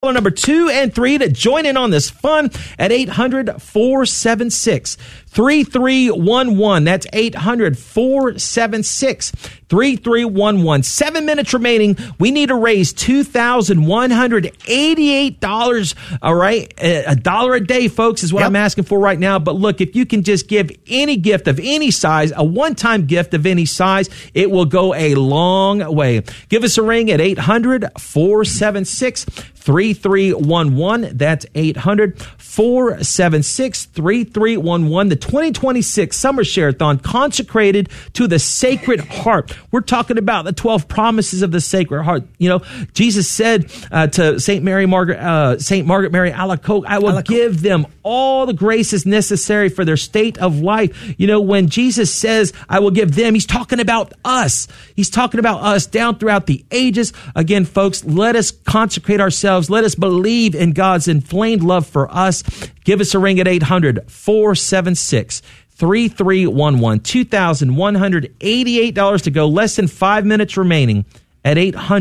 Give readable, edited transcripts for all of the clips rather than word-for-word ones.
caller number 2 and 3 to join in on this fun at 800-476-3311. That's 800-476-3311. 7 minutes remaining. We need to raise $2,188. All right. $1 a day, folks, is what I'm asking for right now. But look, if you can just give any gift of any size, a one-time gift of any size, it will go a long way. Give us a ring at 800-476-3311. That's 800-476-3311. The 2026 Summer Share-a-thon consecrated to the Sacred Heart. We're talking about the 12 promises of the Sacred Heart. You know, Jesus said to Saint Margaret Mary Alacoque, I will give them all the graces necessary for their state of life. You know, when Jesus says, I will give them, he's talking about us. He's talking about us down throughout the ages. Again, folks, let us consecrate ourselves. Let us believe in God's inflamed love for us. Give us a ring at 800-476-3311. $2,188 to go. Less than 5 minutes remaining at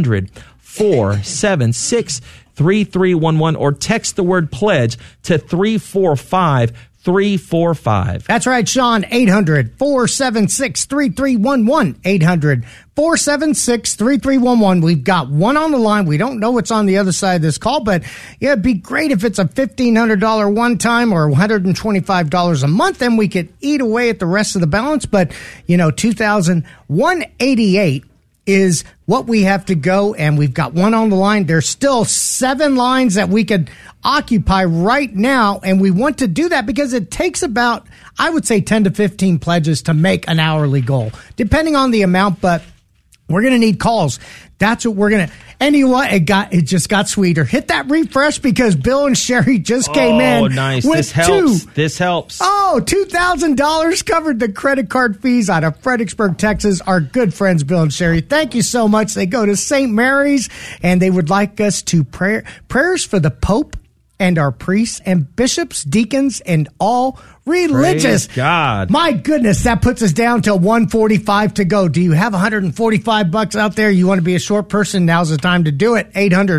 800-476-3311 or text the word pledge to 345-345. That's right, Sean. 800-476-3311. 800-476-3311. We've got one on the line. We don't know what's on the other side of this call, but yeah, it'd be great if it's a $1,500 one time or $125 a month, then we could eat away at the rest of the balance. But, you know, $2,188 is what we have to go, and we've got one on the line. There's still 7 lines that we could occupy right now, and we want to do that because it takes about, I would say, 10 to 15 pledges to make an hourly goal, depending on the amount, but we're going to need calls. That's what we're going to. And you know what? It just got sweeter. Hit that refresh because Bill and Sherry just came in. Oh, nice. With this helps. This helps. Oh, $2,000 covered the credit card fees out of Fredericksburg, Texas. Our good friends, Bill and Sherry. Thank you so much. They go to St. Mary's, and they would like us to prayers for the Pope and our priests and bishops, deacons, and all religious. Praise God. My goodness, that puts us down to $145 to go. Do you have $145 out there? You want to be a short person? Now's the time to do it.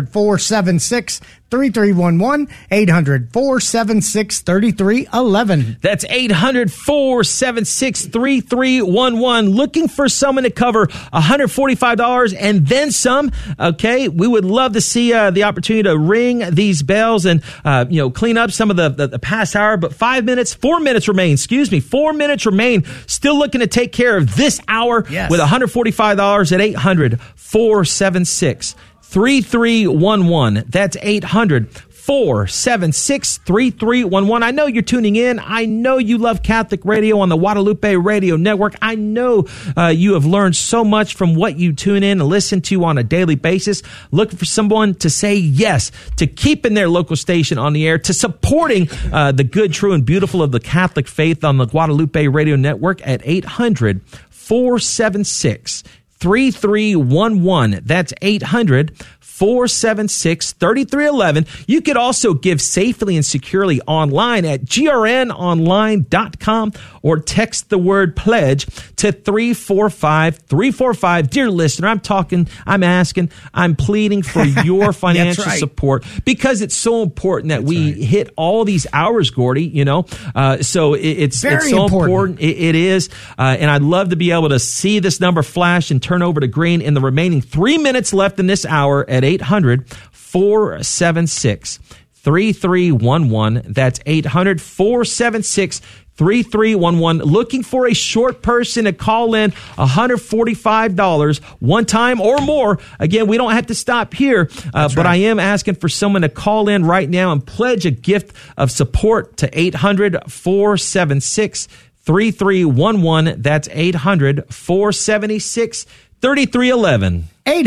800-476-3311. 800-476-3311. That's 800-476-3311. Looking for someone to cover $145 and then some. Okay, we would love to see the opportunity to ring these bells and clean up some of the past hour. But 4 minutes remain. 4 minutes remain. Still looking to take care of this hour with $145 at 800-476-3311. That's 800-476-3311. I know you're tuning in. I know you love Catholic radio on the Guadalupe Radio Network. I know you have learned so much from what you tune in and listen to on a daily basis. Looking for someone to say yes to keeping their local station on the air, to supporting the good, true, and beautiful of the Catholic faith on the Guadalupe Radio Network at 800-476-3311. That's 800-476-3311. You could also give safely and securely online at grnonline.com or text the word pledge to 345-345. Dear listener, I'm asking, I'm pleading for your financial support because it's so important that we hit all these hours, Gordy, so it's so important. It is. And I'd love to be able to see this number flash and turn over to green in the remaining 3 minutes left in this hour at 800-476-3311. That's 800-476-3311. Looking for a short person to call in, $145 one time or more. Again, we don't have to stop here, but I am asking for someone to call in right now and pledge a gift of support to 800-476-3311. That's 800-476-3311.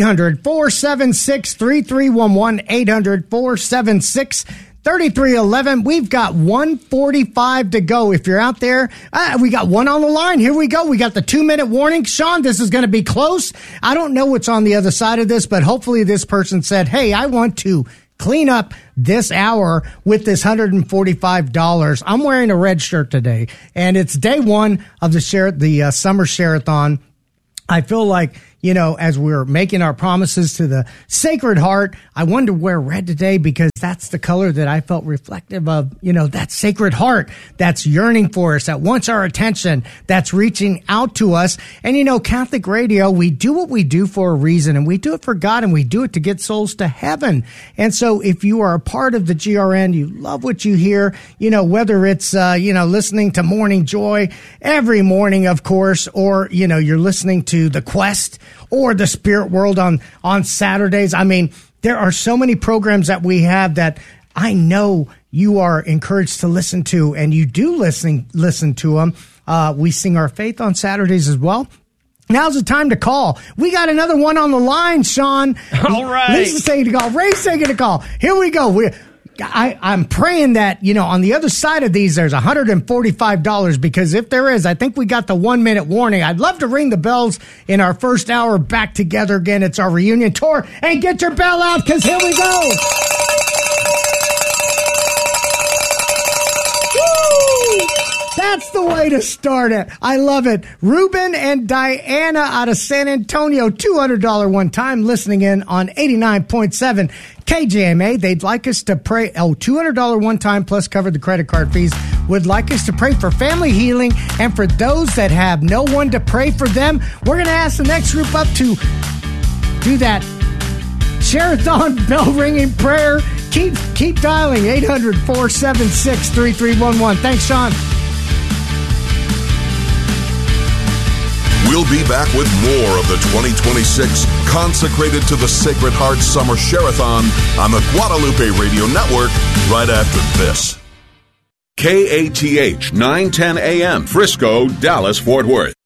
800-476-3311. 800-476-3311. We've got $145 to go. If you're out there, we got one on the line. Here we go. We got the 2-minute warning. Sean, this is going to be close. I don't know what's on the other side of this, but hopefully this person said, hey, I want to clean up this hour with this $145. I'm wearing a red shirt today, and it's day one of the Summer Share-a-thon. I feel like, as we're making our promises to the Sacred Heart. I wanted to wear red today because that's the color that I felt reflective of, that Sacred Heart that's yearning for us, that wants our attention, that's reaching out to us. And, Catholic Radio, we do what we do for a reason, and we do it for God, and we do it to get souls to heaven. And so if you are a part of the GRN, you love what you hear, whether it's, listening to Morning Joy every morning, of course, or, you're listening to The Quest or The Spirit World on Saturdays. I mean, there are so many programs that we have that I know you are encouraged to listen to, and you do listen to them. We sing our faith on Saturdays as well. Now's the time to call. We got another one on the line, Sean. All right. Lisa's taking a call. Ray's taking a call. Here we go. I'm praying that, on the other side of these, there's $145, because if there is, I think we got the 1 minute warning. I'd love to ring the bells in our first hour back together again. It's our reunion tour, and get your bell out, because here we go. Woo! That's the way to start it. I love it. Ruben and Diana out of San Antonio, $200 one time, listening in on 89.7 KJMA. They'd like us to pray. $200 one time plus covered the credit card fees. Would like us to pray for family healing and for those that have no one to pray for them. We're going to ask the next group up to do that Share-a-thon bell ringing prayer. Keep dialing 800-476-3311. Thanks, Sean. We'll be back with more of the 2026 Consecrated to the Sacred Heart Summer Share-a-thon on the Guadalupe Radio Network right after this. KATH 910 AM, Frisco, Dallas, Fort Worth.